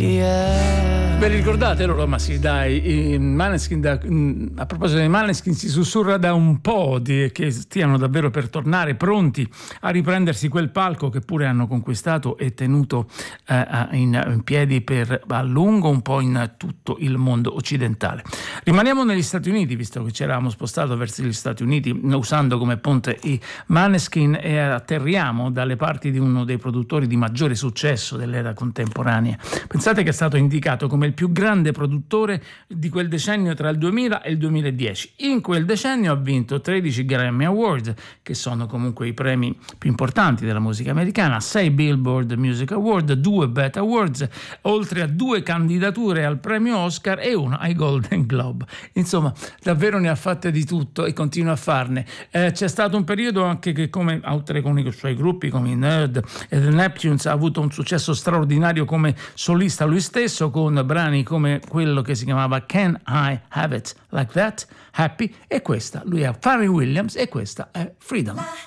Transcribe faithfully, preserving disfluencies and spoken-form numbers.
Yeah. Ve li ricordate loro? Ma sì, dai, i Maneskin da, a proposito dei Maneskin si sussurra da un po' di, che stiano davvero per tornare pronti a riprendersi quel palco che pure hanno conquistato e tenuto eh, in, in piedi per a lungo un po' in tutto il mondo occidentale. Rimaniamo negli Stati Uniti, visto che ci eravamo spostato verso gli Stati Uniti usando come ponte i Maneskin, e atterriamo dalle parti di uno dei produttori di maggiore successo dell'era contemporanea. Pensate che è stato indicato come il più grande produttore di quel decennio tra il duemila e il duemiladieci. In quel decennio ha vinto tredici Grammy Award, che sono comunque i premi più importanti della musica americana, sei Billboard Music Award, due B E T Awards, oltre a due candidature al premio Oscar e una ai Golden Globe. Insomma, davvero ne ha fatte di tutto e continua a farne. Eh, c'è stato un periodo anche che, come altri con i suoi gruppi come i Nerd e The Neptunes, ha avuto un successo straordinario come solista lui stesso, con brani come quello che si chiamava Can I Have It Like That, Happy, e questa lui è Pharrell Williams e questa è Freedom.